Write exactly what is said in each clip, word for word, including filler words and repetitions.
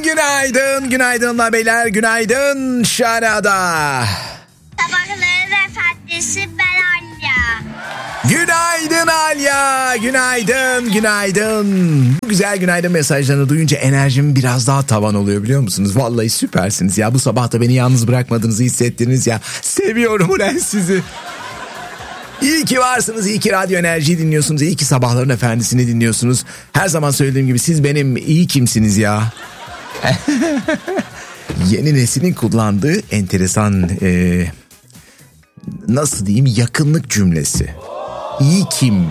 Günaydın, günaydın, günaydınlar beyler, günaydın Şarada. Sabahların efendisi ben Alya. Günaydın Alya, günaydın, günaydın. Bu güzel günaydın mesajlarını duyunca enerjim biraz daha tavan oluyor biliyor musunuz? Vallahi süpersiniz ya, bu sabah da beni yalnız bırakmadığınızı hissettiniz ya. Seviyorum ulan sizi. İyi ki varsınız, iyi ki Radyo Enerji'yi dinliyorsunuz, iyi ki Sabahların Efendisi'ni dinliyorsunuz. Her zaman söylediğim gibi siz benim iyi kimsiniz ya. Yeni neslin kullandığı enteresan, e, nasıl diyeyim, yakınlık cümlesi. İyi kim?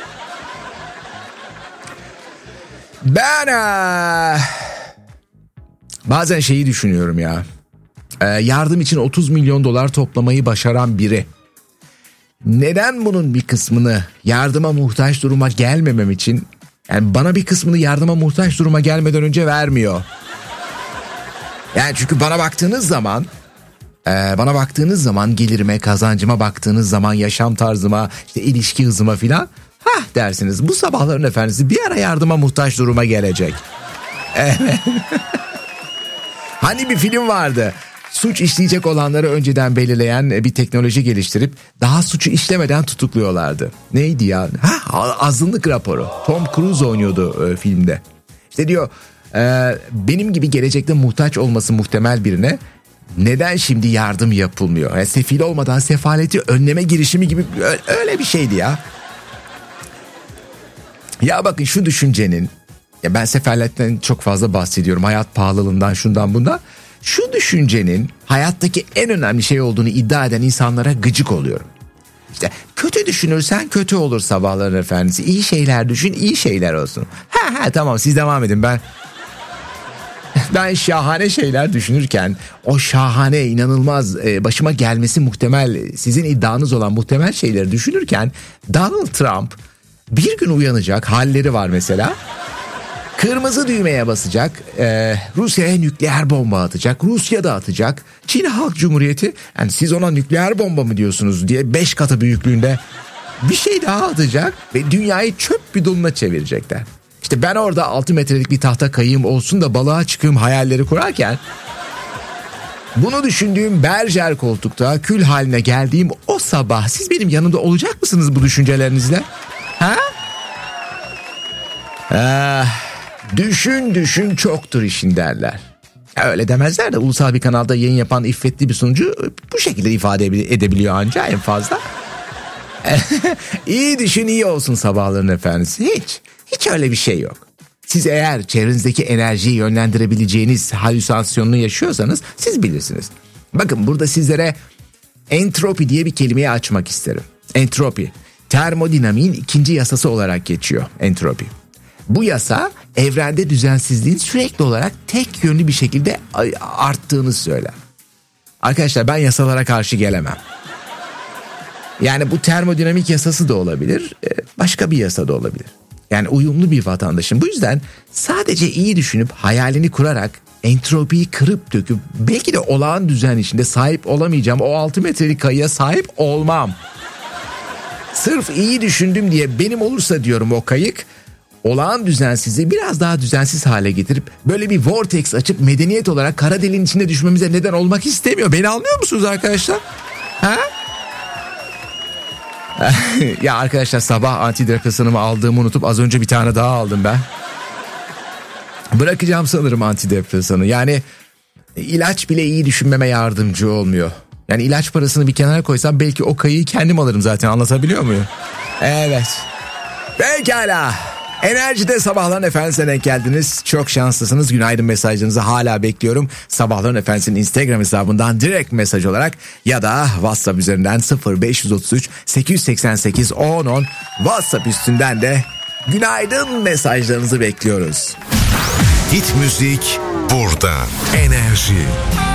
Ben e, bazen şeyi düşünüyorum ya. E, yardım için otuz milyon dolar toplamayı başaran biri neden bunun bir kısmını yardıma muhtaç duruma gelmemem için, yani bana bir kısmını yardıma muhtaç duruma gelmeden önce vermiyor? Yani çünkü bana baktığınız zaman, e, bana baktığınız zaman gelirime, kazancıma baktığınız zaman, yaşam tarzıma, işte ilişki hızıma filan, hah dersiniz, bu Sabahların Efendisi bir ara yardıma muhtaç duruma gelecek. Evet. Hani bir film vardı. Suç işleyecek olanları önceden belirleyen bir teknoloji geliştirip daha suçu işlemeden tutukluyorlardı. Neydi ya? Ha, azınlık raporu. Tom Cruise oynuyordu e, filmde. İşte diyor, e, benim gibi gelecekte muhtaç olması muhtemel birine neden şimdi yardım yapılmıyor? Yani sefil olmadan sefaleti önleme girişimi gibi öyle bir şeydi ya. Ya bakın şu düşüncenin, ya ben sefaletten çok fazla bahsediyorum, hayat pahalılığından, şundan bundan. Şu düşüncenin hayattaki en önemli şey olduğunu iddia eden insanlara gıcık oluyorum. İşte kötü düşünürsen kötü olur Sabahların Efendisi. İyi şeyler düşün, iyi şeyler olsun. Ha ha tamam, siz devam edin, ben ben şahane şeyler düşünürken, o şahane, inanılmaz, başıma gelmesi muhtemel, sizin iddianız olan muhtemel şeyleri düşünürken Donald Trump bir gün uyanacak, halleri var mesela. Kırmızı düğmeye basacak, e, Rusya'ya nükleer bomba atacak, Rusya da atacak, Çin Halk Cumhuriyeti, yani siz ona nükleer bomba mı diyorsunuz diye beş katı büyüklüğünde bir şey daha atacak ve dünyayı çöp bidonuna çevirecekler. İşte ben orada altı metrelik bir tahta kayığım olsun da balığa çıkayım hayalleri kurarken, bunu düşündüğüm berjer koltukta kül haline geldiğim o sabah siz benim yanımda olacak mısınız bu düşüncelerinizle? Ha? Ah... Düşün düşün çoktur işin derler. Öyle demezler de ulusal bir kanalda yayın yapan iffetli bir sunucu bu şekilde ifade edebiliyor anca en fazla. İyi düşün iyi olsun Sabahların Efendisi. Hiç, hiç öyle bir şey yok. Siz eğer çevrenizdeki enerjiyi yönlendirebileceğiniz halüsinasyonunu yaşıyorsanız siz bilirsiniz. Bakın burada sizlere entropi diye bir kelimeyi açmak isterim. Entropi, termodinamiğin ikinci yasası olarak geçiyor entropi. Bu yasa evrende düzensizliğin sürekli olarak tek yönlü bir şekilde arttığını söyler. Arkadaşlar ben yasalara karşı gelemem. Yani bu termodinamik yasası da olabilir, başka bir yasa da olabilir. Yani uyumlu bir vatandaşım. Bu yüzden sadece iyi düşünüp hayalini kurarak entropiyi kırıp döküp belki de olağan düzen içinde sahip olamayacağım o altı metrelik kayıya sahip olmam. Sırf iyi düşündüm diye benim olursa diyorum o kayık, olağan düzensizliği biraz daha düzensiz hale getirip böyle bir vortex açıp medeniyet olarak kara deliğin içine düşmemize neden olmak istemiyor. Beni anlıyor musunuz arkadaşlar? Ha? Ya arkadaşlar sabah antidepresanımı aldığımı unutup az önce bir tane daha aldım ben. Bırakacağım sanırım antidepresanı. Yani ilaç bile iyi düşünmeme yardımcı olmuyor. Yani ilaç parasını bir kenara koysam belki o kayıyı kendim alırım zaten, anlatabiliyor muyum? Evet. Pekala. Enerjide Sabahların Efendisi'ne denk geldiniz. Çok şanslısınız. Günaydın mesajlarınızı hala bekliyorum. Sabahların Efendisi'nin Instagram hesabından direkt mesaj olarak ya da WhatsApp üzerinden sıfır beş otuz üç sekiz seksen sekiz on on WhatsApp üstünden de günaydın mesajlarınızı bekliyoruz. Hit müzik burada. Enerji.